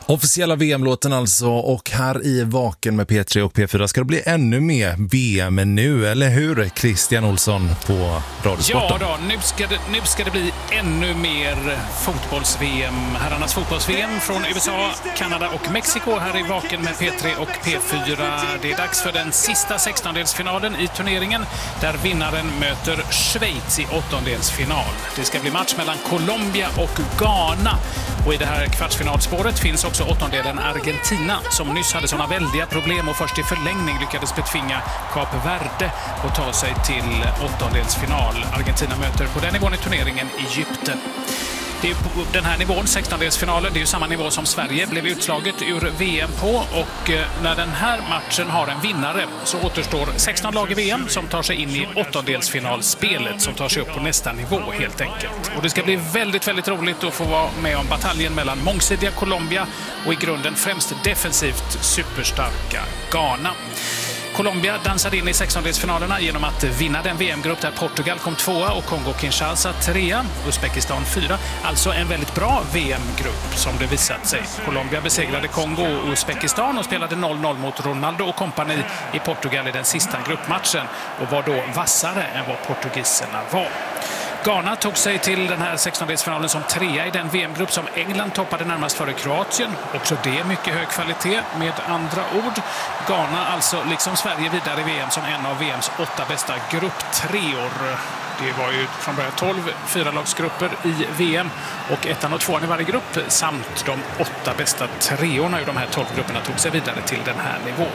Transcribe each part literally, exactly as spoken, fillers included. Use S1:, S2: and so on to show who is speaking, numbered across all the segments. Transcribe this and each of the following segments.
S1: Officiella V M-låten alltså, och här i Vaken med P tre och P fyra ska det bli ännu mer V M nu, eller hur Christian Olsson på Radiosporten?
S2: Ja då, nu ska det, nu ska det bli ännu mer fotbolls-V M. Herrarnas fotbolls-V M från U S A, Kanada och Mexiko här i Vaken med P tre och P fyra. Det är dags för den sista sextondelsfinalen i turneringen där vinnaren möter Schweiz i åttondelsfinal. Det ska bli match mellan Colombia och Ghana. Och i det här kvartsfinalspåret finns också åttondelen Argentina som nyss hade såna väldiga problem och först i förlängning lyckades betvinga Kap Verde och ta sig till åttondelsfinal. Argentina möter på den nivån i turneringen Egypten. Det är på den här nivån, sextondelsfinalen, det är ju samma nivå som Sverige blev utslaget ur V M på, och när den här matchen har en vinnare så återstår sexton lag i V M som tar sig in i åttondelsfinalspelet som tar sig upp på nästa nivå helt enkelt. Och det ska bli väldigt, väldigt roligt att få vara med om bataljen mellan mångsidiga Colombia och i grunden främst defensivt superstarka Ghana. Colombia dansade in i sextondelsfinalerna genom att vinna den V M-grupp där Portugal kom tvåa och Kongo-Kinshasa trea, Uzbekistan fyra. Alltså en väldigt bra V M-grupp som det visat sig. Colombia besegrade Kongo och Uzbekistan och spelade noll noll mot Ronaldo och kompani i Portugal i den sista gruppmatchen och var då vassare än vad portugiserna var. Ghana tog sig till den här sextondelsfinalen som trea i den V M-grupp som England toppade närmast före Kroatien. Också det mycket hög kvalitet med andra ord. Ghana alltså liksom Sverige vidare i V M som en av V M:s åtta bästa grupptreor. Det var ju från början tolv fyralagsgrupper i V M och ettan och tvåan i varje grupp samt de åtta bästa treorna i de här tolv grupperna tog sig vidare till den här nivån.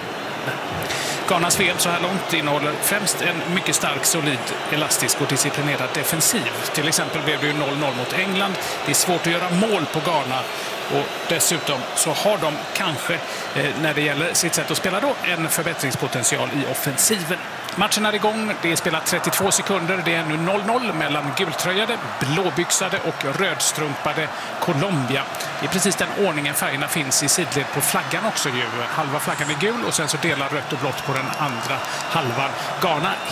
S2: Ghanas V M så här långt innehåller främst en mycket stark, solid, elastisk och disciplinerad defensiv. Till exempel blev det ju noll noll mot England. Det är svårt att göra mål på Ghana och dessutom så har de kanske eh, när det gäller sitt sätt att spela då en förbättringspotential i offensiven. Matchen är igång, det är spelat trettiotvå sekunder, det är nu noll noll mellan gultröjade, blåbyxade och rödstrumpade Colombia. Det är precis den ordningen färgerna finns i sidled på flaggan också ju. Halva flaggan är gul och sen så delar rött och blått på den andra halvan. Ghana